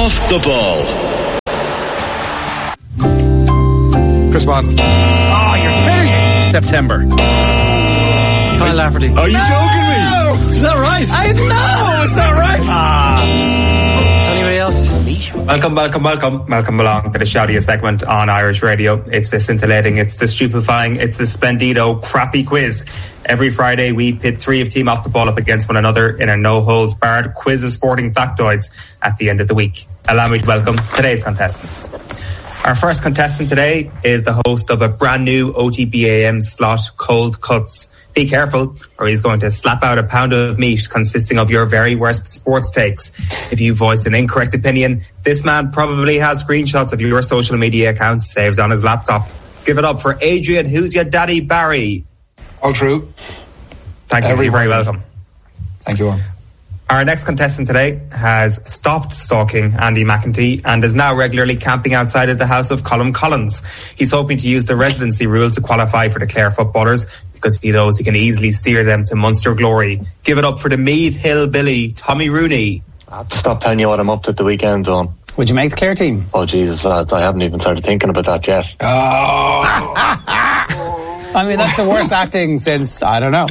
Off the Ball. Chris Bond. Oh, you're kidding me. September. Kyle Lafferty. Are you joking me? Is that right? I know, it's not right. Anybody else? Welcome along to the shoutiest segment on Irish radio. It's the scintillating, it's the stupefying, it's the splendido crappy quiz. Every Friday we pit three of Team Off the Ball up against one another in a no-holds-barred quiz of sporting factoids at the end of the week. Allow me to welcome today's contestants. Our first contestant today is the host of a brand new OTBAM slot, Cold Cuts. Be careful, or he's going to slap out a pound of meat consisting of your very worst sports takes. If you voice an incorrect opinion, this man probably has screenshots of your social media accounts saved on his laptop. Give it up for Adrian, who's your daddy, Barry. All true. Thank you. You're very welcome. Thank you. Our next contestant today has stopped stalking Andy McEntee and is now regularly camping outside of the house of Colm Collins. He's hoping to use the residency rule to qualify for the Clare footballers because he knows he can easily steer them to Munster glory. Give it up for the Meath Hill Billy, Tommy Rooney. I have to stop telling you what I'm up to at the weekend on. Would you make the Clare team? Oh, Jesus, lads, I haven't even started thinking about that yet. I mean, that's the worst acting since, I don't know.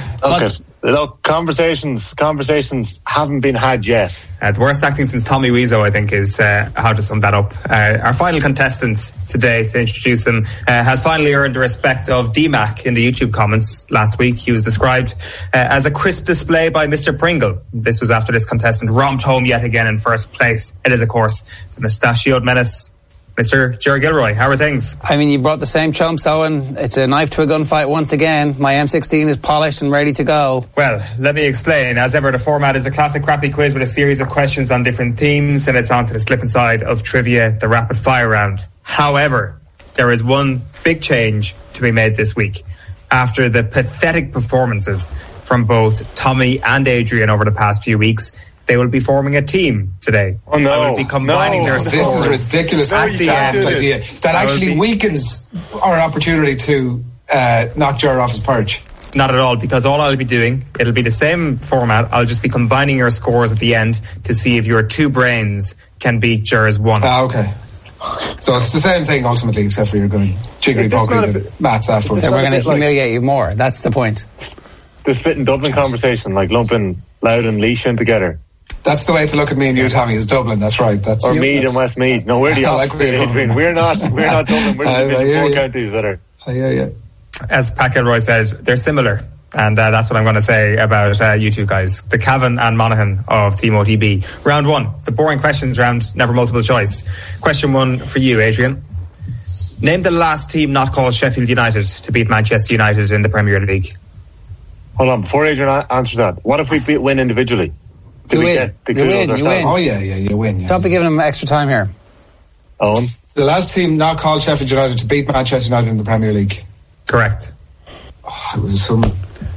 Look, conversations haven't been had yet. The worst acting since Tommy Wiseau, I think, is how to sum that up. Our final contestant today, to introduce him, has finally earned the respect of DMAC in the YouTube comments last week. He was described as a crisp display by Mr. Pringle. This was after this contestant romped home yet again in first place. It is, of course, the mustachioed menace, Mr. Jerry Gilroy. How are things? I mean, you brought the same chumps, Owen. It's a knife to a gunfight once again. My M16 is polished and ready to go. Well, let me explain. As ever, the format is a classic crappy quiz with a series of questions on different themes, and it's on to the slip and slide of trivia, the rapid fire round. However, there is one big change to be made this week. After the pathetic performances from both Tommy and Adrian over the past few weeks, they will be forming a team today. Oh no! They will be combining their scores. This is ridiculous. Idea that actually weakens our opportunity to knock Ger off his perch. Not at all, because all I'll be doing, it'll be the same format. I'll just be combining your scores at the end to see if your two brains can beat Ger's one. Okay. So it's the same thing ultimately, except for you're going jiggery pokery the maths afterwards. So we're going to humiliate you more. That's the point. The spit and Dublin conversation, like lumping Loud and Laois in together. That's the way to look at me and you, Tommy, is Dublin. That's right. Or Meath and Westmeath. No, we're the opposite, Adrian. We're not Dublin. We're the four counties that are. I hear you. As Pat Gilroy said, they're similar. And that's what I'm going to say about you two guys. The Cavan and Monaghan of Team OTB. Round one, the boring questions round, never multiple choice. Question one for you, Adrian. Name the last team not called Sheffield United to beat Manchester United in the Premier League. Hold on, before Adrian answers that, what if we win individually? You win. Oh, yeah, you win. Yeah. Don't be giving him extra time here. Owen? The last team not called Sheffield United to beat Manchester United in the Premier League. Correct. Oh, it was some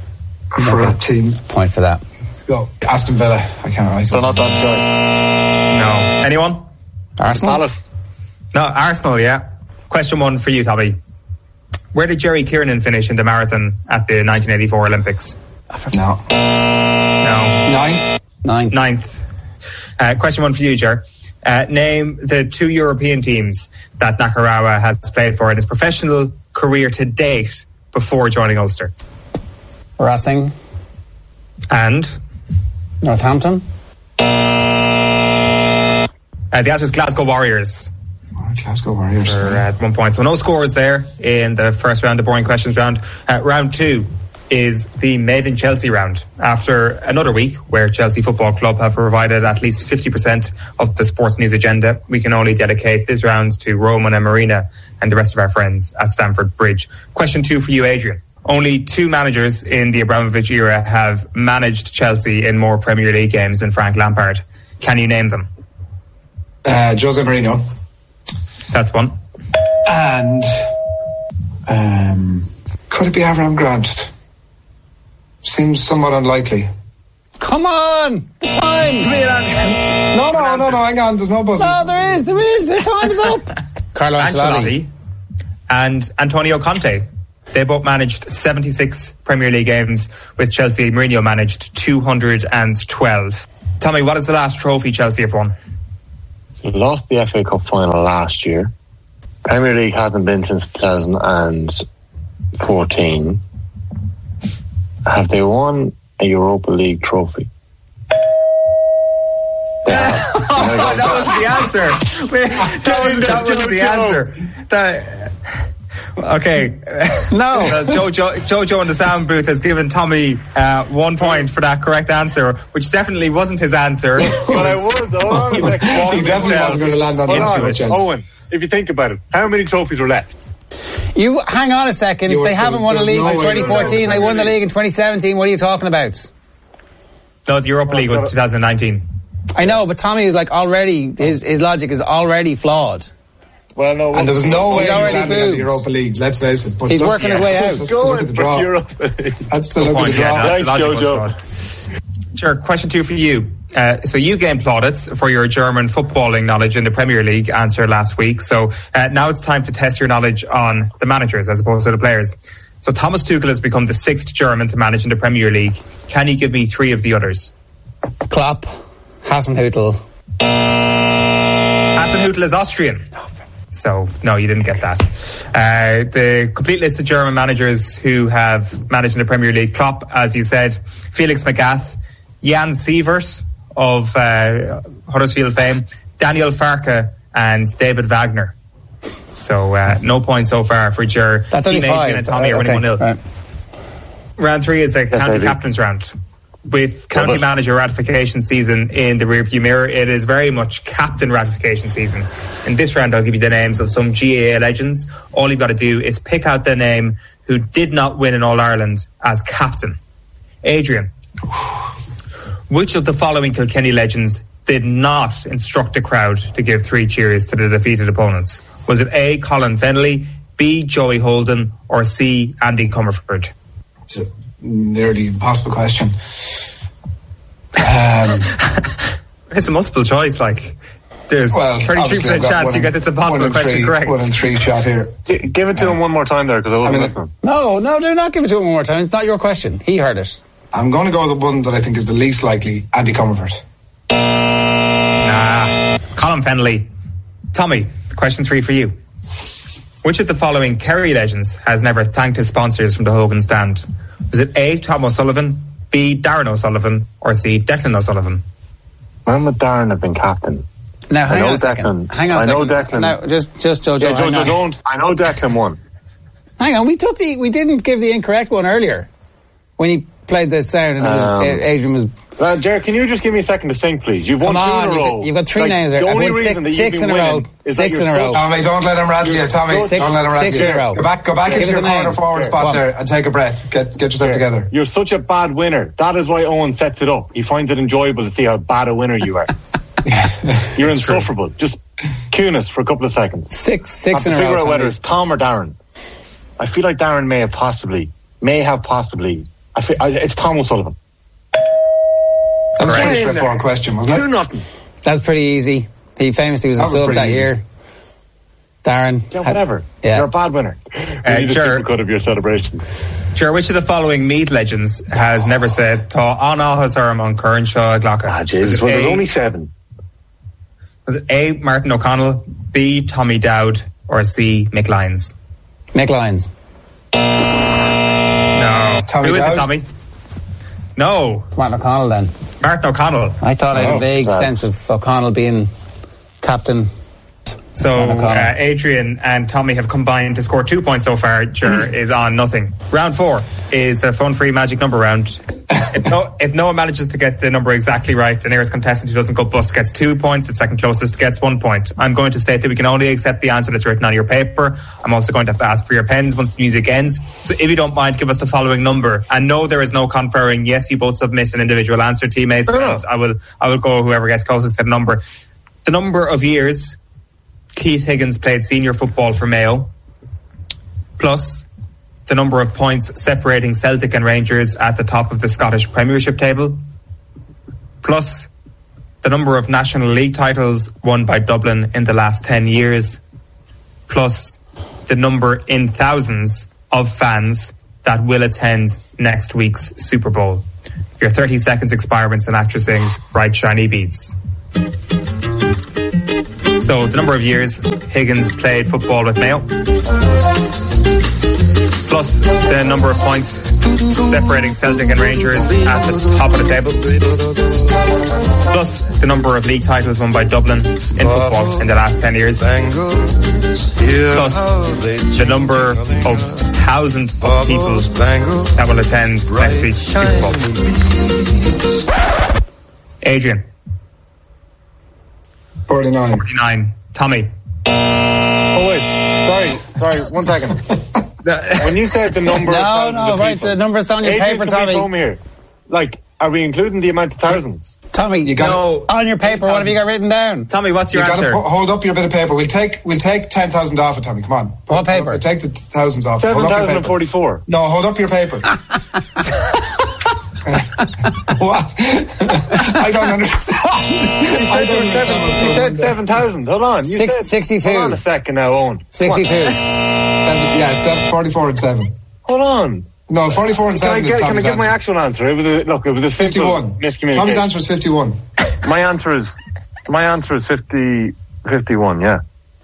crap team. Point for that. Go. Aston Villa. I can't write. So not that No. Anyone? Arsenal? Palace. No, Arsenal, yeah. Question one for you, Tommy. Where did Jerry Kiernan finish in the marathon at the 1984 Olympics? No. Ninth. Question one for you, Jer. Name the two European teams that Nakarawa has played for in his professional career to date before joining Ulster. Racing. And? Northampton. The answer is Glasgow Warriors. Glasgow Warriors. At 1 point. So no scores there in the first round, the boring questions round. Round two is the Made in Chelsea round. After another week where Chelsea Football Club have provided at least 50% of the sports news agenda, we can only dedicate this round to Roman and Marina and the rest of our friends at Stamford Bridge. Question two for you, Adrian. Only two managers in the Abramovich era have managed Chelsea in more Premier League games than Frank Lampard. Can you name them? Jose Mourinho. That's one. And could it be Avram Grant? Seems somewhat unlikely. Come on! The time! No, hang on, there's no buzzers. No, there is, the time's up! Carlo Ancelotti. And Antonio Conte. They both managed 76 Premier League games with Chelsea. Mourinho managed 212. Tommy, what is the last trophy Chelsea have won? Lost the FA Cup final last year. Premier League hasn't been since 2014. Have they won a Europa League trophy? That wasn't the answer. That wasn't the answer. Okay. No. Jojo in the sound booth has given Tommy 1 point for that correct answer, which definitely wasn't his answer. But I would. He definitely wasn't going to land on the chance. Owen, if you think about it, how many trophies are left? You hang on a second. If they haven't won a league in 2014, they won the league in 2017. What are you talking about? No, the Europa League was 2019. I know, but Tommy is like already, his logic is already flawed. Well, no. And there was no way he was landing moved. at the Europa League, let's face it. But he's working his way out. That's the look at the draw. That's the look at the draw. Thanks, Jojo. Sure, question 2 for you. So you gained plaudits for your German footballing knowledge in the Premier League answer last week. So now it's time to test your knowledge on the managers as opposed to the players. So Thomas Tuchel has become the 6th German to manage in the Premier League. Can you give me 3 of the others? Klopp, Hasenhüttl. Hasenhüttl is Austrian. So, no, you didn't get that. The complete list of German managers who have managed in the Premier League: Klopp, as you said, Felix Magath, Jan Sievert of Huddersfield fame, Daniel Farke, and David Wagner. So, no points so far for your team Adrian and Tommy are winning 1-0. Right. Round 3 is the county captains round. With county manager ratification season in the rearview mirror, it is very much captain ratification season. In this round, I'll give you the names of some GAA legends. All you've got to do is pick out the name who did not win in All-Ireland as captain. Adrian, which of the following Kilkenny legends did not instruct the crowd to give 3 cheers to the defeated opponents? Was it A, Colin Fennelly, B, Joey Holden, or C, Andy Comerford? It's a nearly impossible question. It's a multiple choice, like. There's 33% chance you get this impossible question correct. 1 in 3 shot here. Give it to him one more time there, because I wasn't listening. No, do not give it to him one more time. It's not your question. He heard it. I'm going to go with the one that I think is the least likely, Andy Comerford. Nah, Colin Fennelly. Tommy, question 3 for you. Which of the following Kerry legends has never thanked his sponsors from the Hogan stand? Was it A, Tom O'Sullivan, B, Darren O'Sullivan, or C, Declan O'Sullivan? When would Darren have been captain? Now, hang on a second. I know Declan. Now, just Jojo. Yeah, Jojo, don't. I know Declan won. Hang on, we didn't give the incorrect one earlier when he played the sound and Adrian was. Jared, can you just give me a second to think, please? You've won 2 in a row. You've got 3 names there. The only reason that you've been winning is that you're so... Tommy, don't let him rattle you. Tommy, don't let him rattle you. 6 in a row. Go back into your corner forward spot there and take a breath. Get yourself together. You're such a bad winner. That is why Owen sets it up. He finds it enjoyable to see how bad a winner you are. You're insufferable. Just cue us for a couple of seconds. 6 in a row. I have to figure out whether it's Tom or Darren. I feel like Darren may have possibly. It's Tom O'Sullivan. That was a pretty straightforward question, wasn't it? 2-0. That's pretty easy. He famously was a sub that year. Darren. Yeah, whatever. Yeah. You're a bad winner. You need a supercut of your celebration. Sure, which of the following Meath legends has never said Tá an áthas orm an Kearnshaw Glacha? Jesus, well, there's only 7. Was it A, Martin O'Connell, B, Tommy Dowd, or C, Mick Lyons? Mick Lyons. No. Tommy Who is Dowd? it, Tommy? No. Martin O'Connell then. Martin O'Connell. I thought I had a vague sense of O'Connell being captain. So Adrian and Tommy have combined to score 2 points so far. Ger is on nothing. Round 4 is the fun-free magic number round. If no one manages to get the number exactly right, the nearest contestant who doesn't go bust gets 2 points. The second closest gets 1 point. I'm going to state that we can only accept the answer that's written on your paper. I'm also going to have to ask for your pens once the music ends. So if you don't mind, give us the following number. And no, there is no conferring. Yes, you both submit an individual answer, teammates. And I will go whoever gets closest to the number. The number of years Keith Higgins played senior football for Mayo, plus the number of points separating Celtic and Rangers at the top of the Scottish Premiership table, plus the number of National League titles won by Dublin in the last 10 years, plus the number in thousands of fans that will attend next week's Super Bowl. Your 30 seconds expire when Sinatra sings Bright Shiny Beads. So the number of years Higgins played football with Mayo, plus the number of points separating Celtic and Rangers at the top of the table, plus the number of league titles won by Dublin in football in the last 10 years, plus the number of thousands of people that will attend next week's Super Bowl. Adrian. 49. Tommy. Oh wait, sorry, 1 second. When you said the number of thousands of right, people, the number's on your Adrian, paper, can we Tommy. come here? Like, are we including the amount of thousands? Tommy, you got on your paper. What have you got written down? Tommy, what's your You answer? got to hold up your bit of paper. We'll take 10,000 off it, Tommy. Come on. What paper? We'll take the thousands off. Hold up your paper. 7,044. No, hold up your paper. What? I don't understand. You said 7,000. Hold on. You said 62. Hold on a second now, Owen. 62. Yeah, 44 and 7. Hold on. No, 44 and 7 is Can I Tommy's give my answer. actual answer? It was a simple 51. miscommunication. Tommy's answer is 51. My answer is 51. Yeah.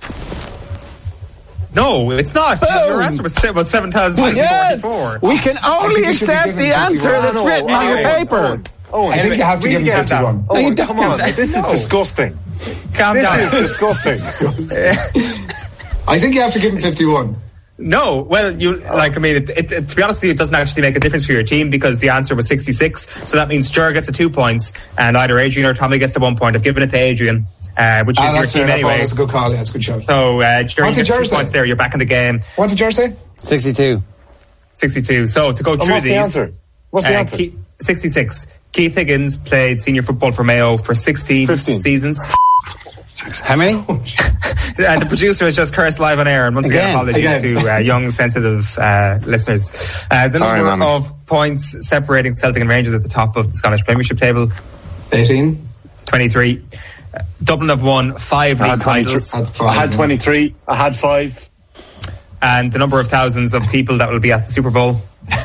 No, it's not. Boom. Your answer was 7,044. We can only you should be accept given the answer 51. that's written on your paper. Owen, I think you have to give him 51. Oh, you don't. come on. This is disgusting. Calm down. This is disgusting. I think you have to give him 51. No, well, to be honest with you, it doesn't actually make a difference for your team because the answer was 66. So that means Ger gets the 2 points and either Adrian or Tommy gets the 1 point. I've given it to Adrian, which is your team anyway. That's a good call. Yeah, that's a good shot. So, Ger, you get 2 say? points there. You're back in the game. What did Ger say? 62. 62. So to go through What's these. the answer? What's the answer? 66. Keith Higgins played senior football for Mayo for 16 seasons. How many? And the producer has just cursed live on air, and once again apologies to young, sensitive listeners. The number of points separating Celtic and Rangers at the top of the Scottish Premiership table: 18. 23. Dublin have won 5 league titles. I had 23. I had 5. And the number of thousands of people that will be at the Super Bowl: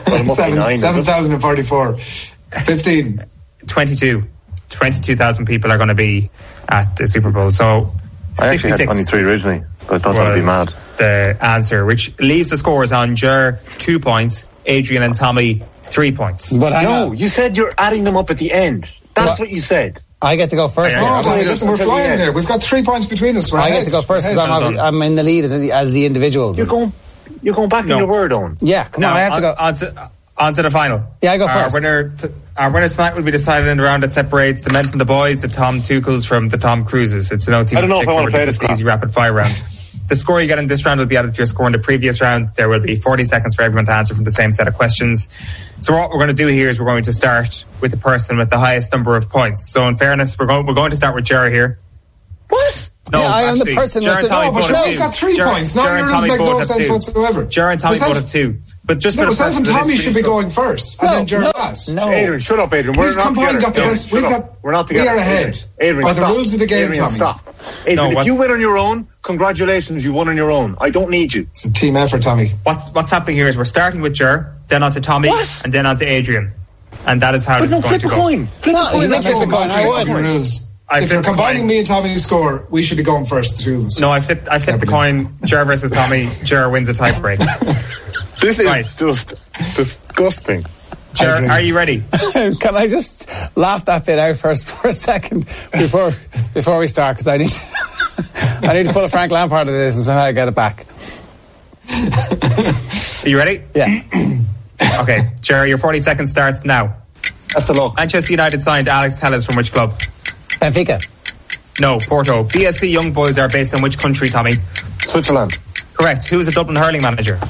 7,044. 15. 22. 22,000 people are going to be at the Super Bowl. So I actually had 23 originally, but I thought that would be mad. The answer, which leaves the scores on Ger 2 points, Adrian and Tommy 3 points. But no, you said you're adding them up at the end. That's what you said. I get to go first. Oh, listen, we're flying here. We've got 3 points between us. I get to go first because I'm in the lead as the individuals. You're going back in your word, Owen. Yeah, come on, I have to go. On to the final. Yeah, I go first. Our winner tonight will be decided in the round that separates the men from the boys, the Tom Tuchels from the Tom Cruises. It's an OT. I don't know if I want to play this easy rapid fire round. The score you get in this round will be added to your score in the previous round. There will be 40 seconds for everyone to answer from the same set of questions. So what we're going to do here is we're going to start with the person with the highest number of points. So in fairness, we're going to start with Ger here. What? No, I am the person Ger and Tommy both have 2. We've got 3 points. Now your rules make no sense whatsoever. Ger and Tommy both have 2. But just for the myself and Tommy should be going first, and then Ger last. No, Adrian, shut up, Adrian. We're not together. We're not together. We are ahead. Adrian, By stop. the rules of the game, Adrian, Tommy. Stop. Adrian, if you win on your own, congratulations, you won on your own. I don't need you. It's a team effort, Tommy. What's happening here is we're starting with Ger, then on to Tommy, and then on to Adrian. And that is how this is going to go. Flip a coin. That makes a rules. If you're combining me and Tommy's score, we should be going first, the 2 of us. No, I flipped the coin. Ger versus Tommy. Ger wins a tie break. This is just disgusting. Ger, are you ready? Can I just laugh that bit out first for a second before we start? Because I need to pull a Frank Lampard into this and somehow get it back. Are you ready? Yeah. Okay, Ger, your 40 seconds starts now. Best of luck. Manchester United signed Alex Telles from which club? Benfica. No, Porto. BSC Young Boys are based in which country, Tommy? Switzerland. Correct. Who is the Dublin hurling manager?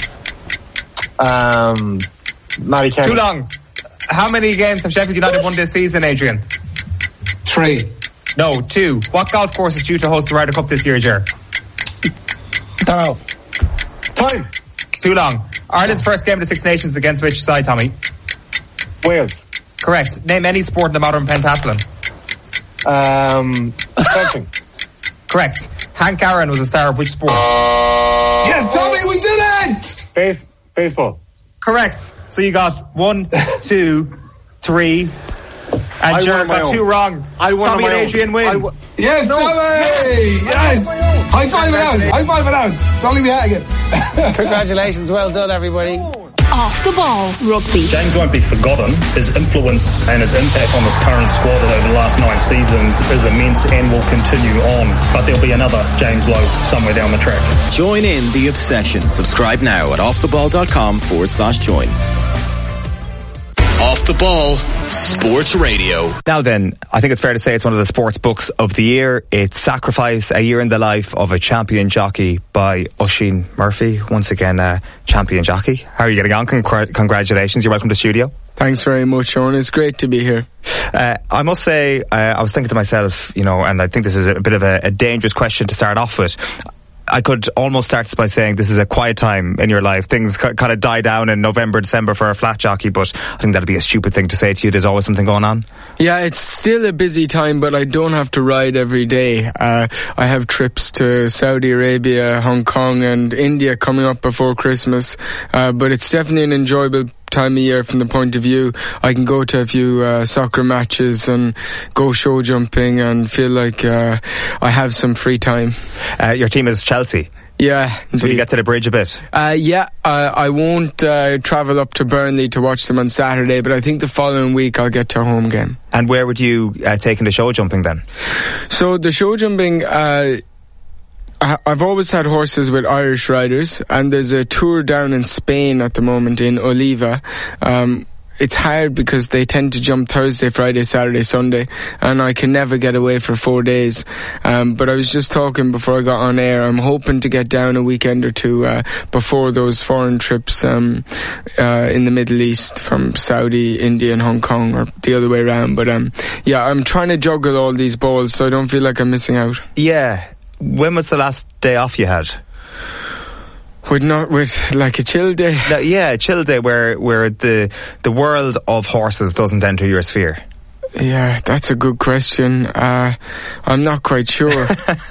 Matty Kenny. Too long. How many games have Sheffield United won this season, Adrian? 3. No, 2. What golf course is due to host the Ryder Cup this year, Ger? Don't know. Time. Too long. Ireland's first game of the Six Nations against which side, Tommy? Wales. Correct. Name any sport in the modern pentathlon. Fencing. Correct. Hank Aaron was a star of which sport? Yes, Tommy, we did it! Baseball. Correct. So you got 1, 2, 3, And Jared got 2 wrong. Tommy and Adrian win. Yes, Tommy! Yes! High five it out. Don't leave me out again. Congratulations. Well done, everybody. Off the Ball Rugby. James won't be forgotten. His influence and his impact on this current squad over the last 9 seasons is immense and will continue on. But there'll be another James Lowe somewhere down the track. Join in the obsession. Subscribe now at offtheball.com/join. Off the Ball Sports Radio. Now then, I think it's fair to say it's one of the sports books of the year. It's Sacrifice, a Year in the Life of a Champion Jockey by Oisin Murphy. Once again, champion jockey. How are you getting on? Congratulations. You're welcome to the studio. Thanks very much, Sean. It's great to be here. I must say, I was thinking to myself, and I think this is a bit of a dangerous question to start off with. I could almost start by saying this is a quiet time in your life. Things kind of die down in November, December for a flat jockey, but I think that'd be a stupid thing to say to you. There's always something going on. Yeah, it's still a busy time, but I don't have to ride every day. I have trips to Saudi Arabia, Hong Kong and India coming up before Christmas, but it's definitely an enjoyable time of year from the point of view I can go to a few soccer matches and go show jumping and feel like I have some free time. Your team is Chelsea. Yeah. So will you get to the bridge a bit? I won't travel up to Burnley to watch them on Saturday, but I think the following week I'll get to a home game. And where would you take in the show jumping then? So the show jumping, I've always had horses with Irish riders, and there's a tour down in Spain at the moment in Oliva. It's hard because they tend to jump Thursday, Friday, Saturday, Sunday, and I can never get away for 4 days. But I was just talking before I got on air, I'm hoping to get down a weekend or two before those foreign trips in the Middle East from Saudi, India and Hong Kong, or the other way around. But I'm trying to juggle all these balls so I don't feel like I'm missing out. Yeah. When was the last day off you had? With like a chill day? Yeah, a chill day where the world of horses doesn't enter your sphere. Yeah, that's a good question. I'm not quite sure.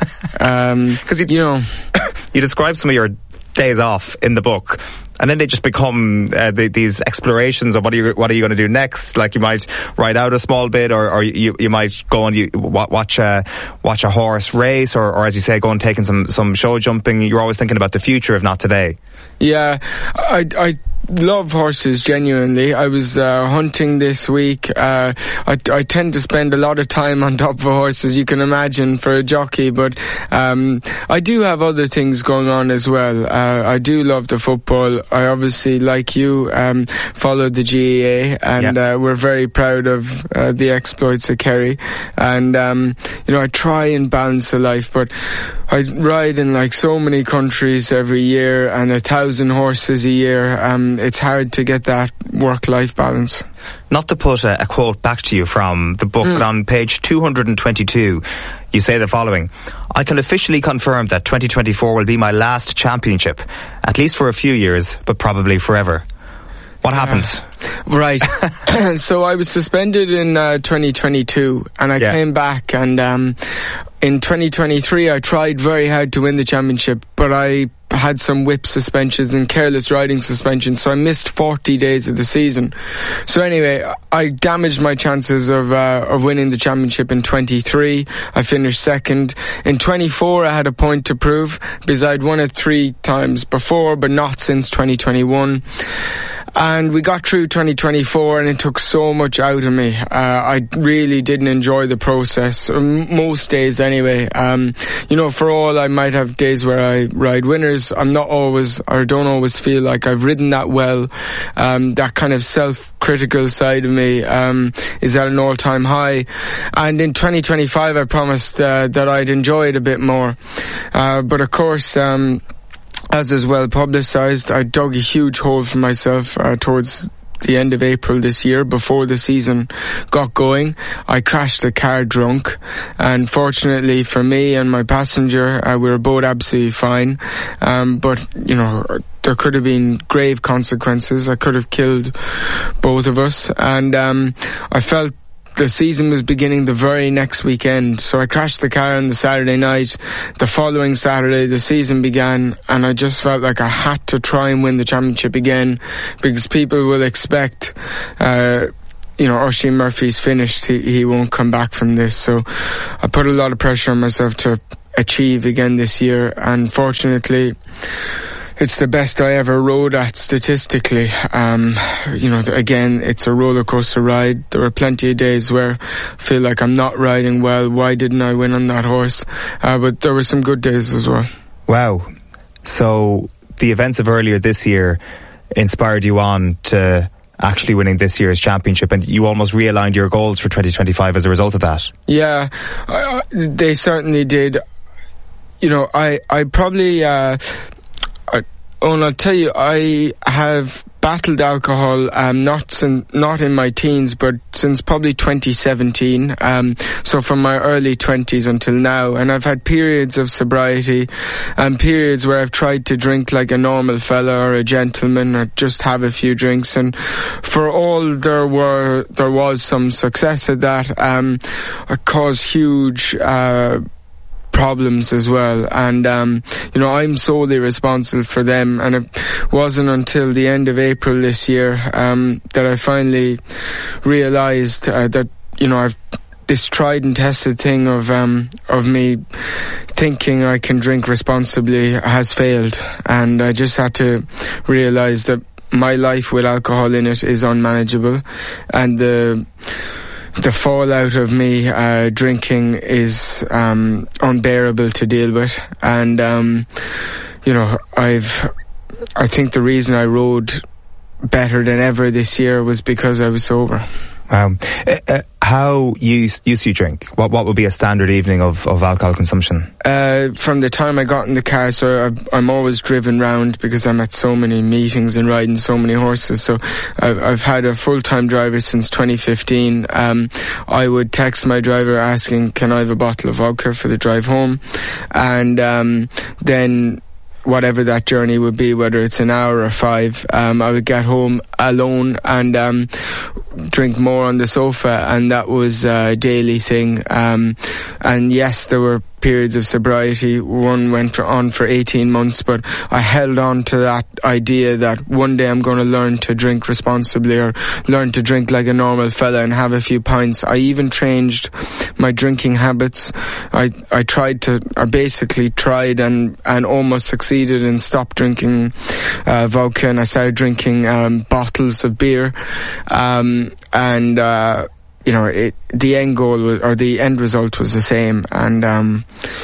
Because you describe some of your days off in the book, and then they just become these explorations of what are you going to do next. Like you might ride out a small bit, or you might go and watch a horse race, or as you say, go and take in some show jumping. You're always thinking about the future, if not today. Yeah, I love horses genuinely. I was hunting this week. I tend to spend a lot of time on top of a horse, as you can imagine, for a jockey, but I do have other things going on as well. I do love the football. I obviously, like you, followed the GAA, and we're very proud of the exploits of Kerry. And I try and balance a life, but I ride in like so many countries every year, and 1,000 horses a year. It's hard to get that work-life balance. Not to put a quote back to you from the book, but on page 222, you say the following: I can officially confirm that 2024 will be my last championship, at least for a few years, but probably forever. What happened? Right. So I was suspended in 2022, and I came back, and in 2023 I tried very hard to win the championship, but I had some whip suspensions and careless riding suspensions, so I missed 40 days of the season. So anyway, I damaged my chances of winning the championship in 23. I finished second. In 24 I had a point to prove, because I'd won it 3 times before, but not since 2021. And we got through 2024, and it took so much out of me. I really didn't enjoy the process, most days anyway. For all I might have days where I ride winners, I'm not always, or don't always feel like I've ridden that well. That kind of self-critical side of me is at an all-time high. And in 2025 I promised that I'd enjoy it a bit more. But of course, as is well publicised, I dug a huge hole for myself towards the end of April this year, before the season got going. I crashed the car drunk, and fortunately for me and my passenger, we were both absolutely fine. But there could have been grave consequences. I could have killed both of us, and I felt the season was beginning the very next weekend. So I crashed the car on the Saturday night. The following Saturday the season began, and I just felt like I had to try and win the championship again, because people will expect Oisin Murphy's finished, he won't come back from this. So I put a lot of pressure on myself to achieve again this year, and fortunately it's the best I ever rode at statistically. Again, it's a roller coaster ride. There were plenty of days where I feel like I'm not riding well. Why didn't I win on that horse? But there were some good days as well. Wow. So the events of earlier this year inspired you on to actually winning this year's championship, and you almost realigned your goals for 2025 as a result of that. Yeah, they certainly did. I probably... I'll tell you, I have battled alcohol not in my teens, but since probably 2017, so from my early 20s until now, and I've had periods of sobriety and periods where I've tried to drink like a normal fella or a gentleman, or just have a few drinks, and for all there was some success at that, it caused huge problems as well, and I'm solely responsible for them. And it wasn't until the end of April this year that I finally realised that I've this tried and tested thing of me thinking I can drink responsibly has failed, and I just had to realise that my life with alcohol in it is unmanageable, and the fallout of me drinking is unbearable to deal with. And I think the reason I rode better than ever this year was because I was sober. How used you drink? What would be a standard evening of alcohol consumption? From the time I got in the car, so I'm always driven round because I'm at so many meetings and riding so many horses. So I've had a full-time driver since 2015. I would text my driver asking, can I have a bottle of vodka for the drive home? And then whatever that journey would be, whether it's an hour or 5, I would get home alone and drink more on the sofa, and that was a daily thing. And yes, there were periods of sobriety. One went on for 18 months, but I held on to that idea that one day I'm going to learn to drink responsibly, or learn to drink like a normal fella and have a few pints. I even changed my drinking habits. I basically tried and almost succeeded and stopped drinking vodka, and I started drinking bottles of beer. The end goal was, or the end result was the same, and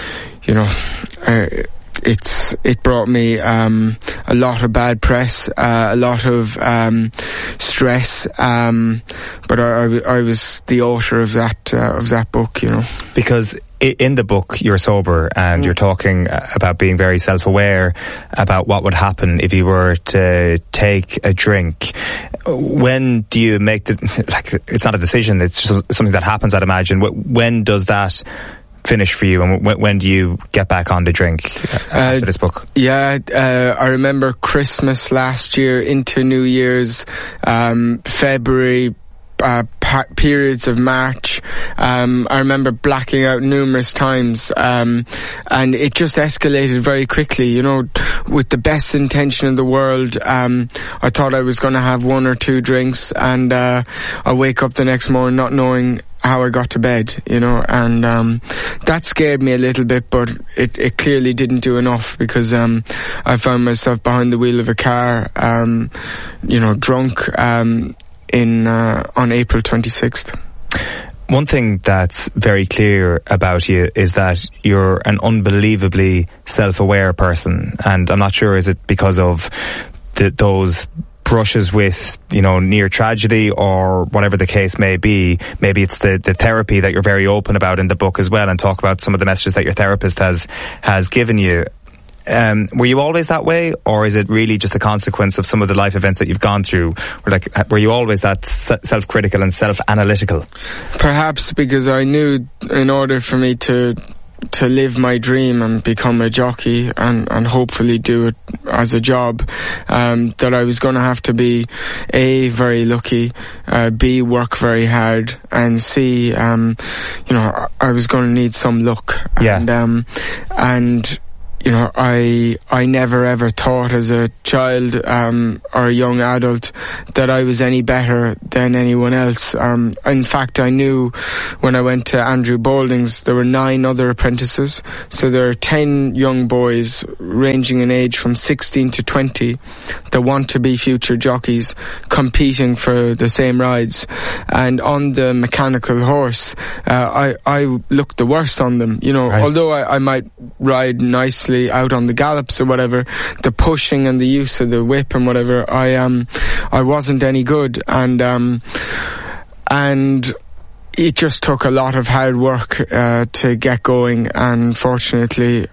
it brought me a lot of bad press, a lot of stress, but I was the author of that book, because in the book you're sober, and you're talking about being very self-aware about what would happen if you were to take a drink. When do you make it's not a decision, it's just something that happens, I'd imagine. When does that finish for you, and when do you get back on the drink after this book? I remember Christmas last year into New Year's, February, periods of March. I remember blacking out numerous times, and it just escalated very quickly. With the best intention in the world, I thought I was going to have 1 or 2 drinks, and I wake up the next morning not knowing how I got to bed, and that scared me a little bit, but it clearly didn't do enough, because I found myself behind the wheel of a car, drunk, on April 26th. One thing that's very clear about you is that you're an unbelievably self-aware person, and I'm not sure, is it because of those brushes with near tragedy, or whatever the case may be? Maybe it's the therapy that you're very open about in the book as well, and talk about some of the messages that your therapist has given you. Were you always that way, or is it really just a consequence of some of the life events that you've gone through? Were you always that self-critical and self-analytical? Perhaps because I knew in order for me to live my dream and become a jockey and hopefully do it as a job, that I was going to have to be A, very lucky, B, work very hard, and C, I was going to need some luck. Yeah. And you know, I never ever thought as a child or a young adult that I was any better than anyone else. In fact, I knew when I went to Andrew Balding's, there were 9 other apprentices. So there are 10 young boys ranging in age from 16 to 20 that want to be future jockeys, competing for the same rides. And on the mechanical horse, I looked the worst on them. You know, right. Although I might ride nicely out on the gallops or whatever, the pushing and the use of the whip and whatever, I wasn't any good, and it just took a lot of hard work to get going, and fortunately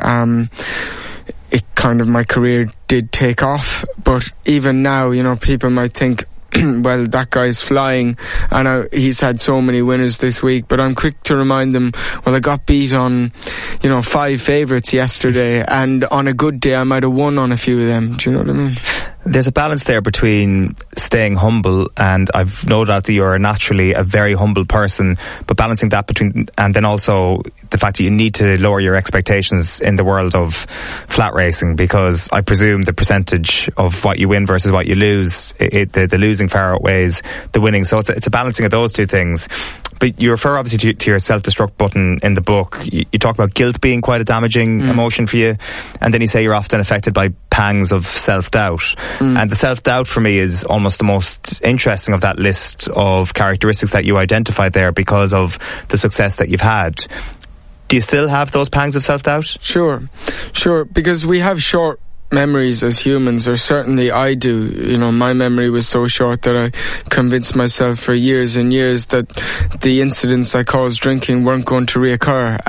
it kind of, my career did take off. But even now, you know, people might think, well, that guy's flying, and he's had so many winners this week, but I'm quick to remind them, well, I got beat on, you know, 5 favourites yesterday, and on a good day I might have won on a few of them. Do you know what I mean? There's a balance there between staying humble, and I've no doubt that you're naturally a very humble person, but balancing that between, and then also the fact that you need to lower your expectations in the world of flat racing, because I presume the percentage of what you win versus what you lose, the losing far outweighs the winning. So it's a balancing of those two things. But you refer obviously to your self-destruct button in the book. You talk about guilt being quite a damaging emotion for you, and then you say you're often affected by pangs of self-doubt. And the self-doubt for me is almost the most interesting of that list of characteristics that you identified there because of the success that you've had. Do you still have those pangs of self-doubt? Sure, because we have short memories as humans, or certainly I do. You know, my memory was so short that I convinced myself for years and years that the incidents I caused drinking weren't going to reoccur.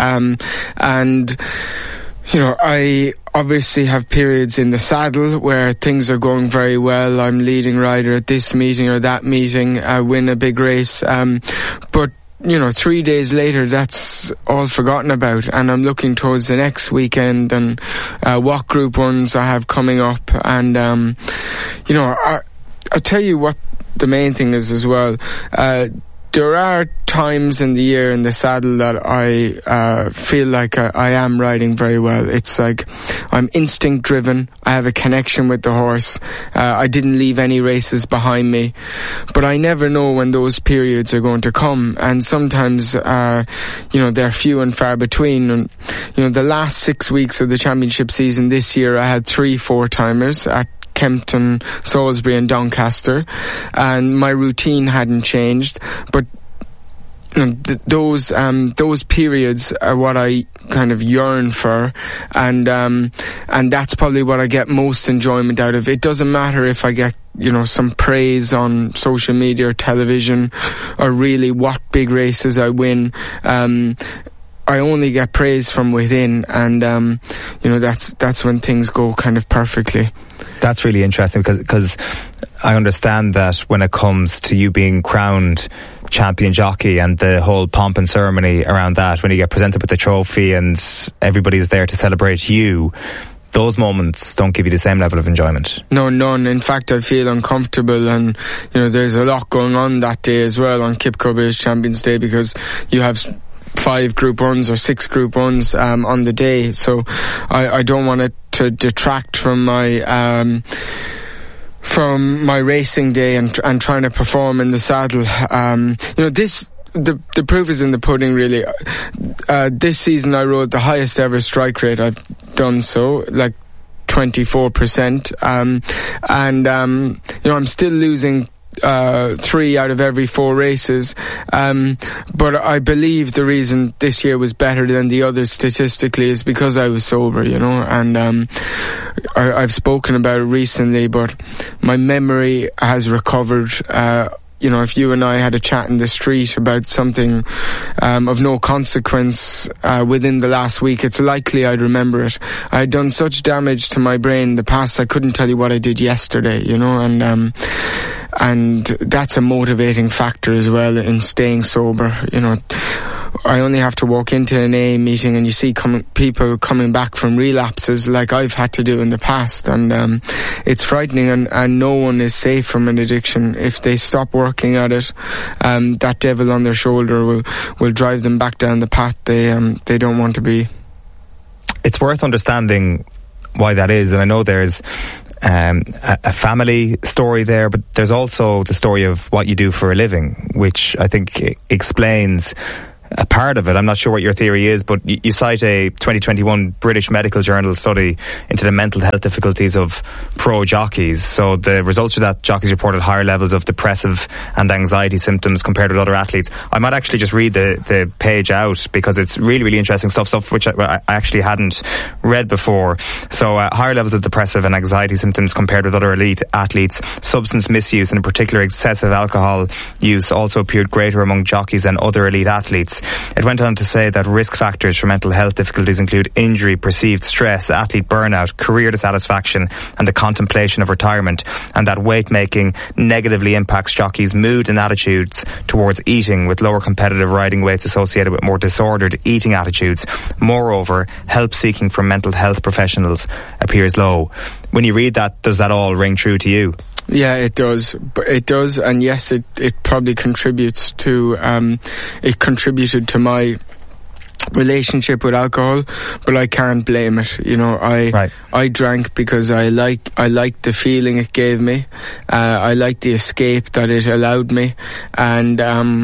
And you know, I obviously have periods in the saddle where things are going very well. I'm leading rider at this meeting or that meeting. I win a big race. But you know, 3 days later, that's all forgotten about, and I'm looking towards the next weekend and what Group 1s I have coming up. And you know, I'll tell you what the main thing is as well. There are times in the year in the saddle that I feel like I am riding very well. It's like I'm instinct driven. I have a connection with the horse. I didn't leave any races behind me, but I never know when those periods are going to come. And sometimes, you know, they're few and far between. And you know, the last 6 weeks of the championship season this year, I had 3 4-timers at Kempton, Salisbury and Doncaster, and my routine hadn't changed, but you know, those periods are what I kind of yearn for, and that's probably what I get most enjoyment out of. It doesn't matter if I get, you know, some praise on social media or television, or really what big races I win. I only get praise from within, and you know, that's when things go kind of perfectly. That's really interesting, because I understand that when it comes to you being crowned champion jockey and the whole pomp and ceremony around that, when you get presented with the trophy and everybody's there to celebrate you, those moments don't give you the same level of enjoyment. No, none. In fact, I feel uncomfortable, and you know, there's a lot going on that day as well, on Kipco Bay's Champions Day, because you have 5 Group 1s or 6 Group 1s on the day. So I don't want it to detract from my racing day and trying to perform in the saddle. You know, the proof is in the pudding, really. This season I rode the highest ever strike rate I've done, so like 24%. You know, I'm still losing 3 out of every 4 races, but I believe the reason this year was better than the others statistically is because I was sober, you know, and I've spoken about it recently, but my memory has recovered. You know, if you and I had a chat in the street about something of no consequence within the last week, it's likely I'd remember it. I'd done such damage to my brain in the past, I couldn't tell you what I did yesterday, you know, and that's a motivating factor as well in staying sober. You know, I only have to walk into an AA meeting and you see people coming back from relapses like I've had to do in the past, and it's frightening, and no one is safe from an addiction. If they stop working at it, that devil on their shoulder will drive them back down the path they don't want to be. it's worth understanding why that is. And I know there's a family story there, but there's also the story of what you do for a living, which I think explains a part of it. I'm not sure what your theory is, but you cite a 2021 British Medical Journal study into the mental health difficulties of pro jockeys. So the results are that jockeys reported higher levels of depressive and anxiety symptoms compared with other athletes. I might actually just read the page out, because it's really, really interesting stuff which I actually hadn't read before. So higher levels of depressive and anxiety symptoms compared with other elite athletes. Substance misuse, and in particular excessive alcohol use, also appeared greater among jockeys than other elite athletes. It went on to say that risk factors for mental health difficulties include injury, perceived stress, athlete burnout, career dissatisfaction, and the contemplation of retirement, and that weight making negatively impacts jockeys' mood and attitudes towards eating, with lower competitive riding weights associated with more disordered eating attitudes. Moreover, help seeking from mental health professionals appears low. When you read that, does that all ring true to you? Yeah, it does. It does, and yes, it probably contributes to, it contributed to my relationship with alcohol, but I can't blame it. You know, I drank because I liked the feeling it gave me. I liked the escape that it allowed me, and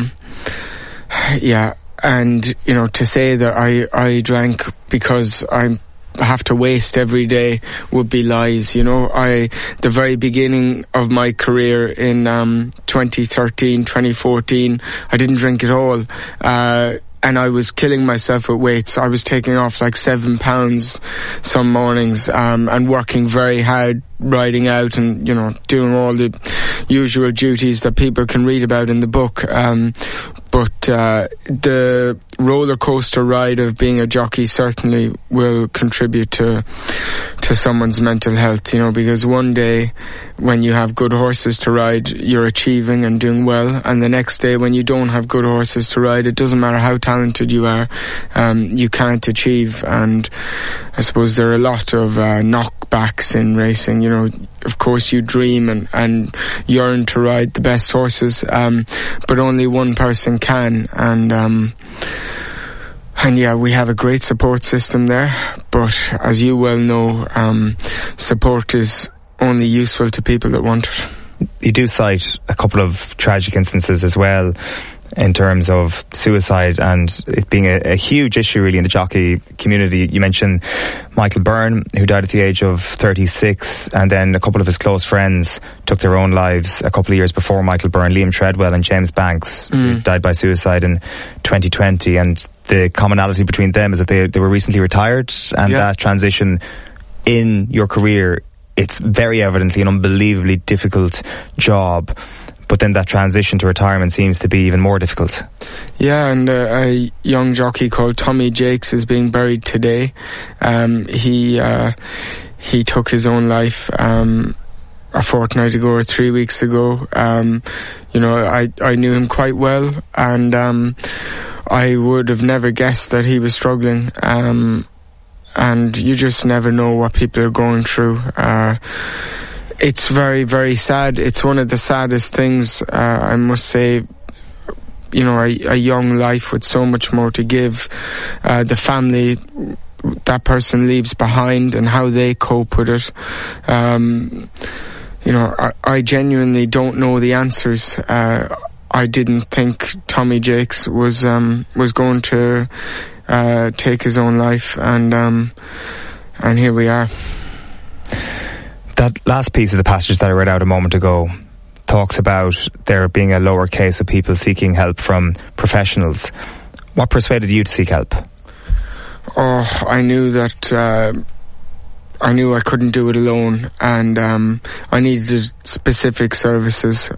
and you know, to say that I drank because I have to waste every day would be lies. You know, the very beginning of my career in 2013, 2014, I didn't drink at all. And I was killing myself with weights. I was taking off like 7 pounds some mornings, and working very hard, riding out and, you know, doing all the usual duties that people can read about in the book. But the roller coaster ride of being a jockey certainly will contribute to someone's mental health, you know, because one day when you have good horses to ride, you're achieving and doing well, and the next day when you don't have good horses to ride, it doesn't matter how talented you are, you can't achieve. And I suppose there are a lot of knockbacks in racing. You know, of course you dream and yearn to ride the best horses, but only one person can, and yeah, we have a great support system there, but as you well know, support is only useful to people that want it. You do cite a couple of tragic instances as well in terms of suicide and it being a huge issue really in the jockey community. You mentioned Michael Byrne, who died at the age of 36, and then a couple of his close friends took their own lives a couple of years before Michael Byrne, Liam Treadwell and James Banks, who died by suicide in 2020. And the commonality between them is that they were recently retired, and that transition in your career, it's very evidently an unbelievably difficult job. But then that transition to retirement seems to be even more difficult. Yeah, and a young jockey called Tommy Jakes is being buried today. He took his own life a fortnight ago or 3 weeks ago. You know, I knew him quite well, and I would have never guessed that he was struggling. And you just never know what people are going through. It's very, very sad. It's one of the saddest things, I must say. You know, a young life with so much more to give. The family that person leaves behind and how they cope with it. You know, I genuinely don't know the answers. I didn't think Tommy Jakes was going to take his own life, and here we are. That last piece of the passage that I read out a moment ago talks about there being a lower case of people seeking help from professionals. What persuaded you to seek help? Oh, I knew that I knew I couldn't do it alone, and I needed specific services.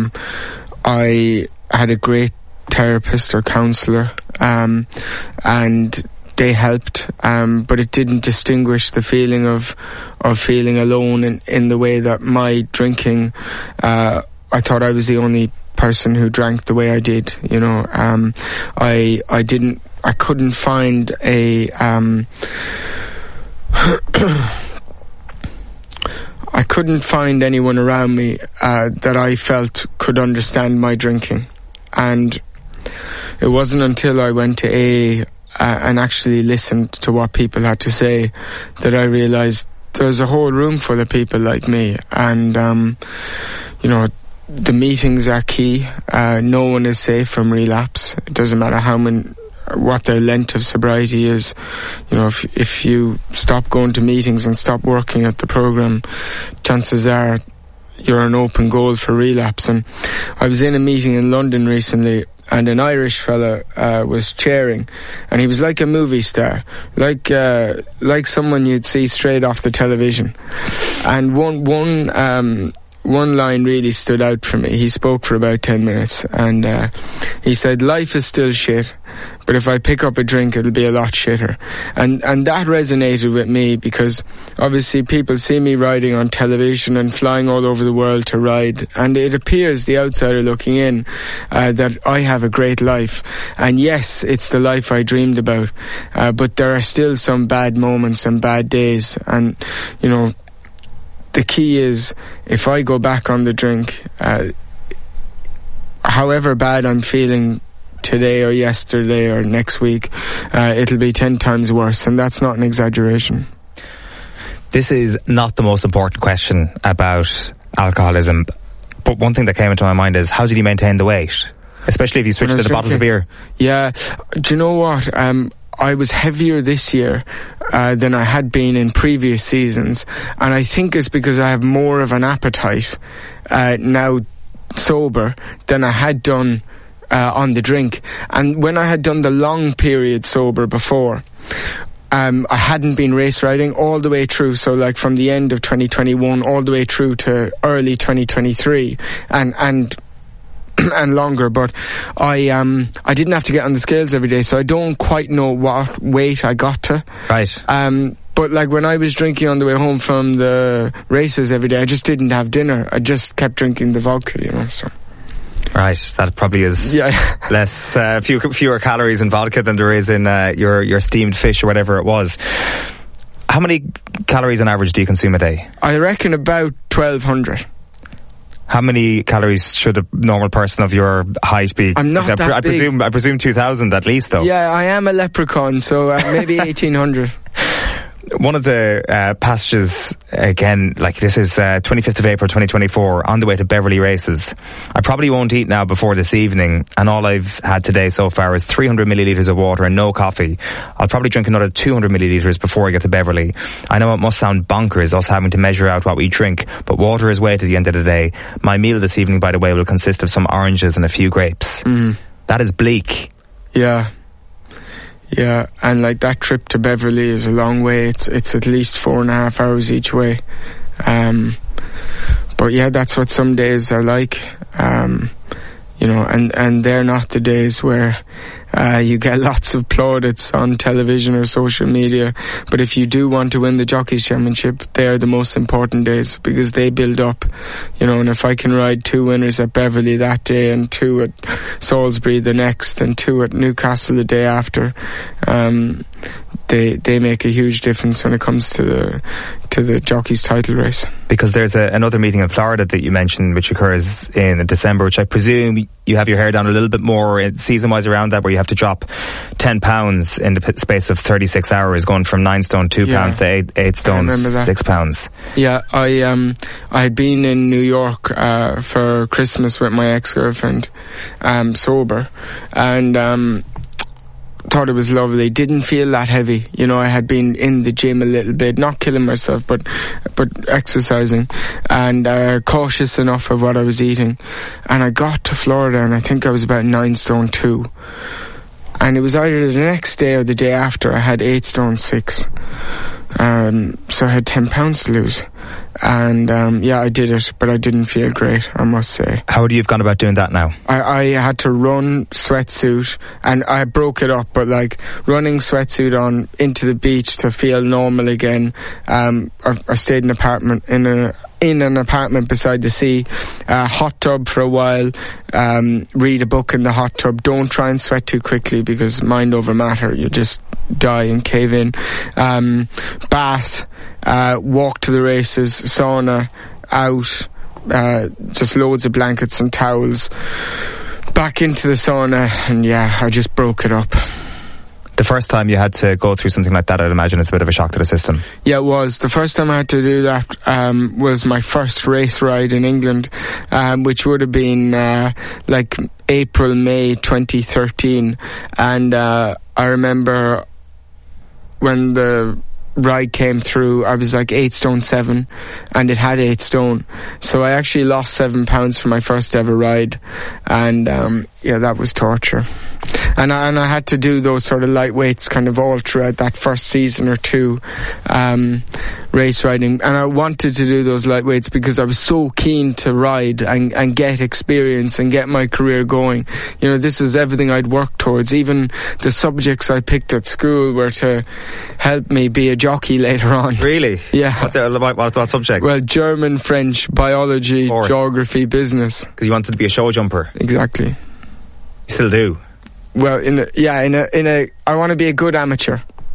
I had a great therapist or counsellor, and they helped, but it didn't distinguish the feeling of feeling alone in the way that my drinking, I thought I was the only person who drank the way I did, you know. I couldn't find I couldn't find anyone around me that I felt could understand my drinking. And it wasn't until I went to AA and actually listened to what people had to say, that I realised there's a whole room full of people like me, and you know, the meetings are key. No one is safe from relapse. It doesn't matter what their length of sobriety is. You know, if you stop going to meetings and stop working at the programme, chances are you're an open goal for relapse. And I was in a meeting in London recently, and an Irish fella was chairing, and he was like a movie star, like someone you'd see straight off the television. And one line really stood out for me. He spoke for about 10 minutes, and he said, "Life is still shit, but if I pick up a drink, it'll be a lot shitter." And that resonated with me, because obviously people see me riding on television and flying all over the world to ride, and it appears, the outsider looking in, that I have a great life. And yes, it's the life I dreamed about, but there are still some bad moments and bad days. And, you know, the key is, if I go back on the drink, however bad I'm feeling today or yesterday or next week, it'll be 10 times worse, and that's not an exaggeration. This is not the most important question about alcoholism, but one thing that came into my mind is, how did you maintain the weight? Especially if you switched to the bottles of beer. Yeah, do you know what? I was heavier this year than I had been in previous seasons, and I think it's because I have more of an appetite now sober than I had done on the drink. And when I had done the long period sober before, I hadn't been race riding all the way through, so like from the end of 2021 all the way through to early 2023 and longer, but I didn't have to get on the scales every day, so I don't quite know what weight I got to. Right. But like when I was drinking on the way home from the races every day, I just didn't have dinner. I just kept drinking the vodka, you know, so. Right, that probably is less, fewer calories in vodka than there is in your steamed fish or whatever it was. How many calories on average do you consume a day? I reckon about 1,200. How many calories should a normal person of your height be? I'm not that big. I presume 2,000 at least, though. Yeah, I am a leprechaun, so maybe 1,800. One of the passages, again, like this is 25th of April 2024, on the way to Beverley races. I probably won't eat now before this evening, and all I've had today so far is 300 millilitres of water and no coffee. I'll probably drink another 200 millilitres before I get to Beverley. I know it must sound bonkers, us having to measure out what we drink, but water is weight at the end of the day. My meal this evening, by the way, will consist of some oranges and a few grapes. That is bleak. Yeah, and like that trip to Beverley is a long way. It's at least 4.5 hours each way. But yeah, that's what some days are like. You know, and they're not the days where you get lots of plaudits on television or social media. But if you do want to win the Jockeys Championship, they are the most important days, because they build up, you know. And if I can ride 2 winners at Beverley that day, and 2 at Salisbury the next, and 2 at Newcastle the day after, they make a huge difference when it comes to the Jockeys title race. Because there's another meeting in Florida that you mentioned, which occurs in December, which I presume you have your hair down a little bit more season-wise around that, where you have to drop 10 pounds in the space of 36 hours, going from 9 stone 2 pounds to 8 stone 6 pounds. Yeah, I had been in New York for Christmas with my ex-girlfriend, sober, and thought it was lovely. Didn't feel that heavy, you know. I had been in the gym a little bit, not killing myself, but exercising, and cautious enough of what I was eating. And I got to Florida, and I think I was about 9 stone 2, and it was either the next day or the day after I had 8 stone 6. So I had 10 pounds to lose, and I did it, but I didn't feel great, I must say. How would you have gone about doing that now? I had to run sweatsuit, and I broke it up, but like running sweatsuit on into the beach to feel normal again. I stayed in an apartment beside the sea, hot tub for a while, read a book in the hot tub. Don't try and sweat too quickly, because mind over matter, you just die and cave in. Bath, walk to the races, sauna, out, just loads of blankets and towels, back into the sauna, and I just broke it up. The first time you had to go through something like that, I'd imagine it's a bit of a shock to the system. Yeah, it was. The first time I had to do that was my first race ride in England, which would have been like April, May 2013. And I remember when the ride came through, I was like 8 stone 7, and it had 8 stone. So I actually lost 7 pounds for my first ever ride, and that was torture. And I had to do those sort of lightweights kind of all throughout that first season or two, race riding. And I wanted to do those lightweights because I was so keen to ride and get experience and get my career going. You know, this is everything I'd worked towards. Even the subjects I picked at school were to help me be a jockey later on. Really? Yeah. What subject? Well, German, French, biology, geography, business. Because you wanted to be a show jumper. Exactly. You still do? Well, I want to be a good amateur.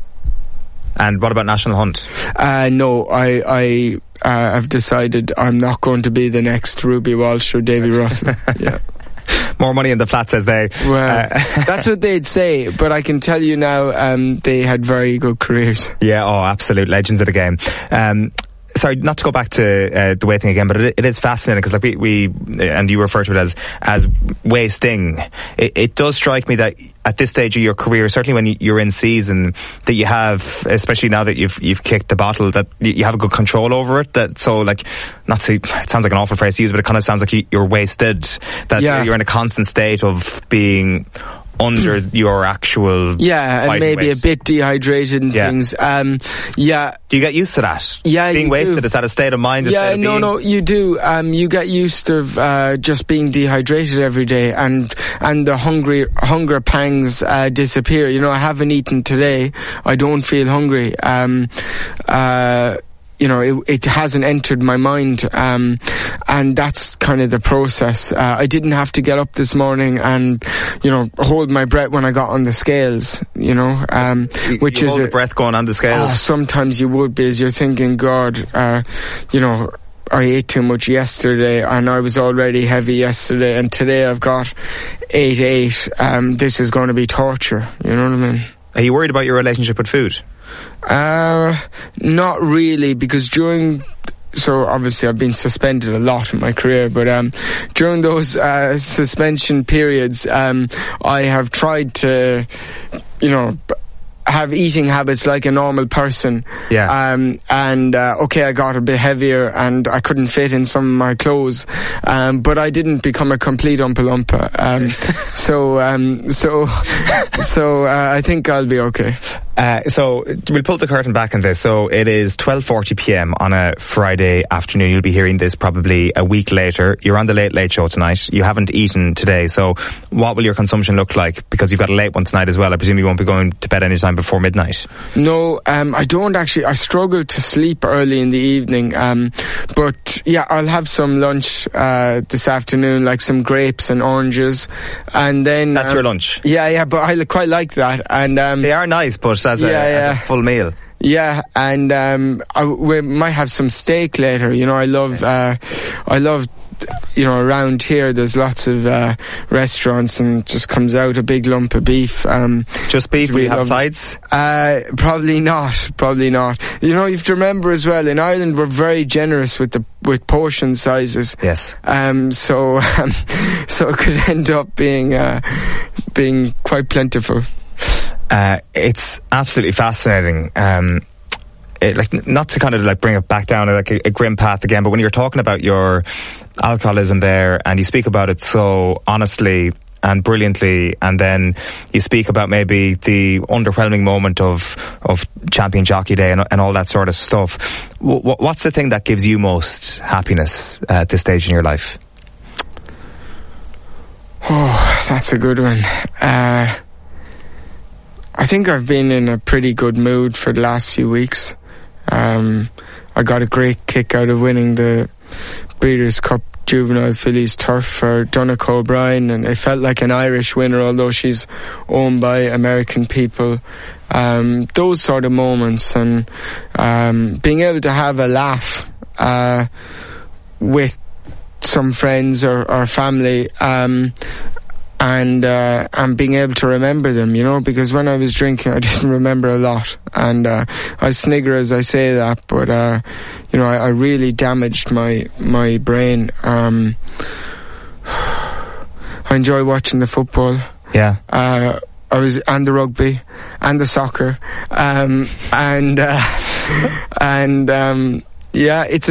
And what about National Hunt? No, I have decided I'm not going to be the next Ruby Walsh or Davy Russell. Yeah. More money in the flats, as they. Well, that's what they'd say, but I can tell you now, they had very good careers. Yeah, absolute legends of the game. Sorry, not to go back to the weight thing again, but it is fascinating because, like, we and you refer to it as wasting. It does strike me that at this stage of your career, certainly when you're in season, that you have, especially now that you've kicked the bottle, that you have a good control over it. That so, like, not to, it sounds like an awful phrase to use, but it kind of sounds like you're wasted. That you're in a constant state of being under your actual and maybe weight. A bit dehydrated and things. Do you get used to that? Yeah, being wasted, is that a state of mind? No, you do. You get used of just being dehydrated every day, and the hunger pangs disappear. You know, I haven't eaten today. I don't feel hungry. It hasn't entered my mind, and that's kind of the process. I didn't have to get up this morning and, hold my breath when I got on the scales, which you is hold the breath going on the scales. Oh, sometimes you would be, as you're thinking, God, I ate too much yesterday and I was already heavy yesterday, and today I've got 8.8. This is going to be torture, you know what I mean? Are you worried about your relationship with food? Not really, because so obviously I've been suspended a lot in my career, but during those suspension periods, I have tried to, have eating habits like a normal person. Yeah. I got a bit heavier and I couldn't fit in some of my clothes. But I didn't become a complete Oompa Loompa. So I think I'll be okay. So we'll pull the curtain back on this. So it is 12:40 p.m. on a Friday afternoon. You'll be hearing this probably a week later. You're on the Late Show tonight. You haven't eaten today. So what will your consumption look like? Because you've got a late one tonight as well. I presume you won't be going to bed anytime before midnight. No, I don't actually. I struggle to sleep early in the evening. But yeah, I'll have some lunch this afternoon, like some grapes and oranges, and then that's your lunch. Yeah, but I quite like that, and they are nice, but as a full meal. Yeah, and we might have some steak later. I love around here there's lots of restaurants, and it just comes out a big lump of beef. Just beef? Will you have sides? Probably not. You have to remember as well, in Ireland we're very generous with portion sizes. Yes. So it could end up being quite plentiful. It's absolutely fascinating. Not to kind of bring it back down like a grim path again, but when you're talking about your alcoholism there, and you speak about it so honestly and brilliantly, and then you speak about maybe the underwhelming moment of Champion Jockey Day and all that sort of stuff. What's the thing that gives you most happiness at this stage in your life? Oh, that's a good one. I think I've been in a pretty good mood for the last few weeks. I got a great kick out of winning the Breeders' Cup Juvenile Fillies Turf for Donegal O'Brien, and it felt like an Irish winner, although she's owned by American people. Those sort of moments, and being able to have a laugh with some friends or family, and and being able to remember them, you know, because when I was drinking I didn't remember a lot, and I snigger as I say that, but you know, I really damaged my brain. I enjoy watching the football. Yeah. And the rugby and the soccer, yeah, it's